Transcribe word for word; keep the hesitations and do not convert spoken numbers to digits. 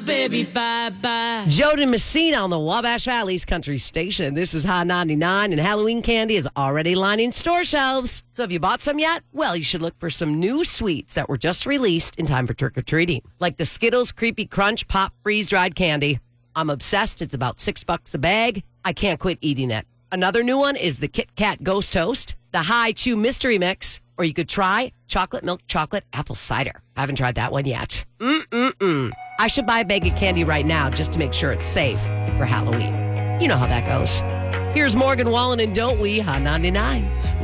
baby, bye-bye. Joe Messina on the Wabash Valley's Country Station. This is Hot ninety-nine, and Halloween candy is already lining store shelves. So have you bought some yet? Well, you should look for some new sweets that were just released in time for trick-or-treating, like the Skittles Creepy Crunch Pop Freeze-Dried Candy. I'm obsessed. It's about six bucks a bag. I can't quit eating it. Another new one is the Kit Kat Ghost Toast, the High Chew Mystery Mix, or you could try chocolate milk chocolate apple cider. I haven't tried that one yet. Mm-mm-mm. I should buy a bag of candy right now just to make sure it's safe for Halloween. You know how that goes. Here's Morgan Wallen and Don't We, Hot ninety-nine.